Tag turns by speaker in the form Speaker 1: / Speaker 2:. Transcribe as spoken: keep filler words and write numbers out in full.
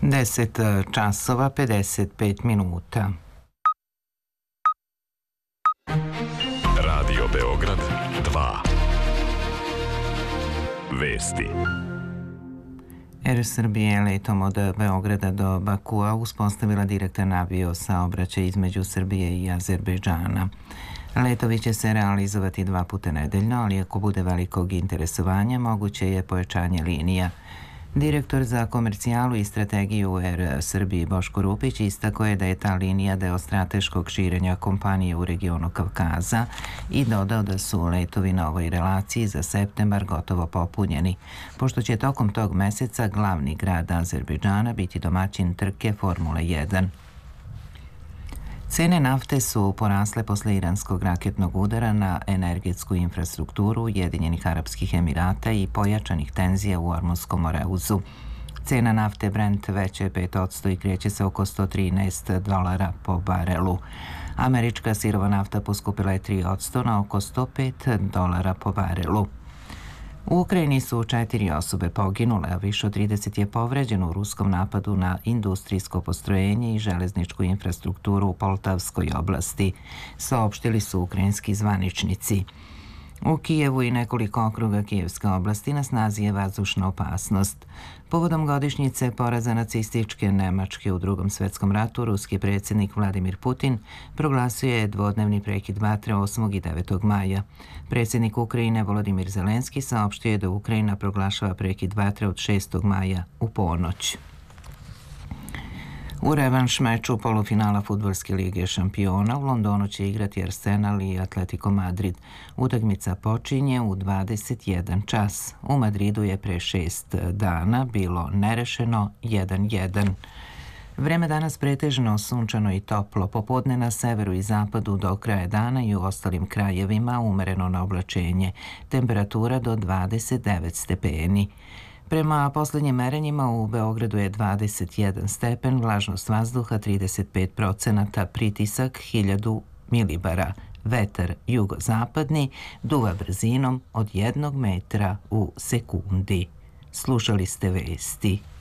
Speaker 1: deset časova pedeset pet minuta.
Speaker 2: Radio Beograd dva. Vesti.
Speaker 1: Er Srbije je letom od Beograda do Bakua uspostavila direktan avio saobraćaj između Srbije i Azerbejdžana. Letovi će se realizovati dva puta nedeljno, ali ako bude velikog interesovanja, moguće je pojačanje linija. Direktor za komercijalu i strategiju u Er Srbiji Boško Rupić istakao je da je ta linija deo strateškog širenja kompanije u regionu Kavkaza i dodao da su letovi na ovoj relaciji za septembar gotovo popunjeni, pošto će tokom tog meseca glavni grad Azerbejdžana biti domaćin trke Formule jedan. Cene nafte su porasle posle iranskog raketnog udara na energetsku infrastrukturu Ujedinjenih Arapskih Emirata i pojačanih tenzija u Ormunskom moreuzu. Cena nafte Brent veća je pet posto i kreće se oko sto trinaest dolara po barelu. Američka sirova nafta poskupila je tri posto na oko sto pet dolara po barelu. U Ukrajini su četiri osobe poginule, a više od trideset je povređeno u ruskom napadu na industrijsko postrojenje i železničku infrastrukturu u Poltavskoj oblasti, saopštili su ukrajinski zvaničnici. U Kijevu i nekoliko okruga Kijevske oblasti na snazi je vazdušna opasnost. Povodom godišnjice poraza nacističke Nemačke u Drugom svetskom ratu, ruski predsjednik Vladimir Putin proglasio je dvodnevni prekid vatre osmog i devetog maja. Predsjednik Ukrajine Volodimir Zelenski saopštio je da Ukrajina proglašava prekid vatre od šestog maja u ponoć. U revanš meču polufinala Fudbalske lige šampiona u Londonu će igrati Arsenal i Atletico Madrid. Utakmica počinje u dvadeset jedan čas. U Madridu je pre šest dana bilo nerešeno jedan jedan. Vreme danas pretežno sunčano i toplo, popodne na severu i zapadu do kraja dana i u ostalim krajevima umereno na oblačenje. Temperatura do dvadeset devet stepeni. Prema poslednjim merenjima u Beogradu je dvadeset jedan stepen, vlažnost vazduha trideset pet procenata, pritisak hiljadu milibara. Vetar jugozapadni duva brzinom od jednog metra u sekundi. Slušali ste vesti.